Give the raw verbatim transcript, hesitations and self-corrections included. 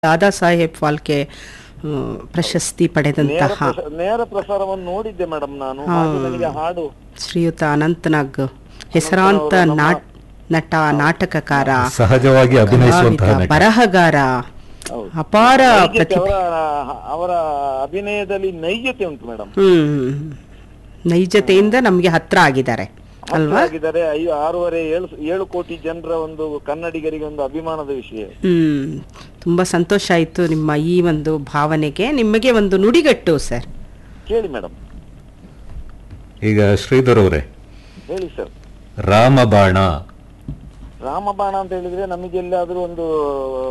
ದಾದಾ ಸಾಹೇಬ್ ಫಾಲ್ಕೆ ಆ, ಪ್ರಶಸ್ತಿ ಪಡೆದಂತಹ ನೇರ ಪ್ರಸಾರವನ್ನು ನೋಡಿದ್ದೆ ಮೇಡಮ್ ನಾನು. ಹಾ. ಹಾಗೆ ನನಗೆ ಹಾಡು ಶ್ರೀಯುತ ಅನಂತನಾಗ್ ಹೆಸರಾಂತ ಅನಂತನವರು ನಮ್ಮ- ನಾಟ್- ನಟ ನಾಟಕಕಾರ ಸಹಜವಾಗಿ ಅಭಿನಯಿಸುವಂತಹ ಕಲಾವಿದ, ನಟ. ಬರಹಗಾರ, ಹೌದು. ಅಪಾರ ನೈಜತೆ, ಪ್ರತಿಭೆ. ಅವರ ಅವರ ಅಭಿನಯದಲ್ಲಿ ನೈಜತೆ ಉಂಟು ಮೇಡಮ್. ಹ್ಮ್ ನೈಜತೆಯಿಂದ ನಮ್ಗೆ ಹತ್ರ ಆಗಿದ್ದಾರೆ ಅಲ್ವಾ? ಆಗಿದ್ದಾರೆ. ಐ ಆರೂವರೆ ಏಳು ಏಳು ಕೋಟಿ ಜನರ ಒಂದು ಕನ್ನಡಿಗರಿಗೆ ಒಂದು ಅಭಿಮಾನದ ವಿಷಯ. ಹ್ಮ್ ತುಂಬಾ ಸಂತೋಷ ಆಯ್ತು ನಿಮ್ಮ ಈ ಒಂದು ಭಾವನೆಗೆ. ನಿಮಗೆ ಒಂದು ನುಡಿಗಟ್ಟು ಸರ್. ಕೇಳಿ ಮೇಡಮ್, ಈಗ ಶ್ರೀಧರ್ ಅವರೇ, ಹೇಳಿ ಸರ್. ರಾಮಬಾಣ ರಾಮಬಾಣ ಅಂತ ಹೇಳಿದ್ರೆ ನಮಗೆ ಎಲ್ಲಾದ್ರೂ ಒಂದು